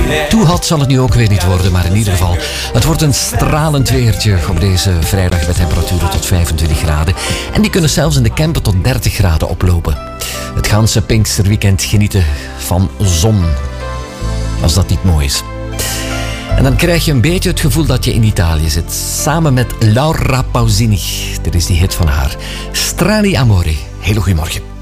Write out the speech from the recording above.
Toe hot zal het nu ook weer niet worden, maar in ieder geval, het wordt een stralend weertje op deze vrijdag met temperaturen tot 25 graden. En die kunnen zelfs in de Kempen tot 30 graden oplopen. Het ganse Pinksterweekend genieten van zon. Als dat niet mooi is. En dan krijg je een beetje het gevoel dat je in Italië zit. Samen met Laura Pausini. Dit is die hit van haar. Strani Amore. Hele goeiemorgen.